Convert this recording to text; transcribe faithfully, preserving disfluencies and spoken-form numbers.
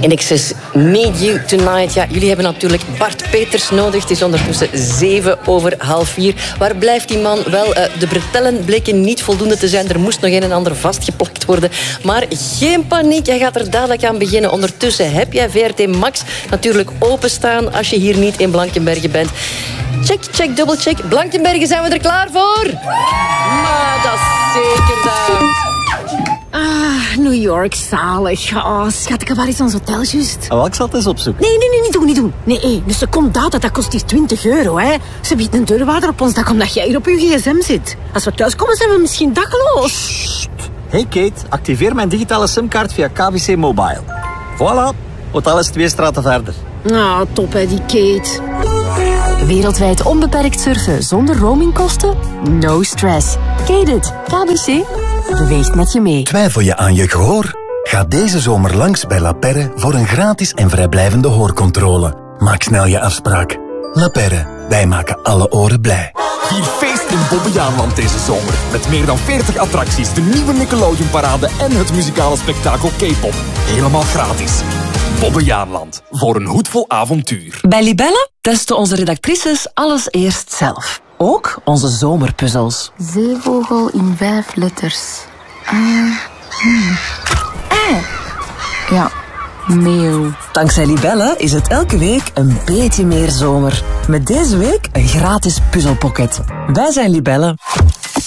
In Excess Need You Tonight. Ja, jullie hebben natuurlijk Bart Peters nodig. Het is ondertussen zeven over half vier. Waar blijft die man? Wel, uh, de bretellen bleken niet voldoende te zijn. Er moest nog een en ander vastgeplakt worden. Maar geen paniek, jij gaat er dadelijk aan beginnen. Ondertussen heb jij V R T Max natuurlijk openstaan als je hier niet in Blankenberge bent. Check, check, dubbel check. Blankenberge, zijn we er klaar voor? Maar dat is zeker dat. Ah, New York, zalig. Oh, schat, ik heb waar is ons hotel juist? Oh, wel, ik zal het eens opzoeken. Nee, nee, nee, niet doen, niet doen. Nee, hey, een seconde data, dat kost hier twintig euro, hè. Ze biedt een deurwaarder op ons dak omdat jij hier op je gsm zit. Als we thuiskomen, zijn we misschien dakloos. Hey Kate, activeer mijn digitale simkaart via K B C Mobile. Voilà, hotel is twee straten verder. Nou, top hè, die Kate. Wereldwijd onbeperkt surfen zonder roamingkosten? No stress. Kate it. K B C beweegt met je mee. Twijfel je aan je gehoor? Ga deze zomer langs bij La Perre voor een gratis en vrijblijvende hoorcontrole. Maak snel je afspraak. La Perre, wij maken alle oren blij. Vier feest in Bobbejaanland deze zomer. Met meer dan veertig attracties, de nieuwe Nickelodeon-parade en het muzikale spektakel K-pop. Helemaal gratis. Bobbejaanland, voor een hoedvol avontuur. Bij Libelle testen onze redactrices alles eerst zelf. Ook onze zomerpuzzels. Zeevogel in vijf letters. Uh, hmm. Eh. Ja, meeuw. Dankzij Libelle is het elke week een beetje meer zomer. Met deze week een gratis puzzelpocket. Wij zijn Libelle.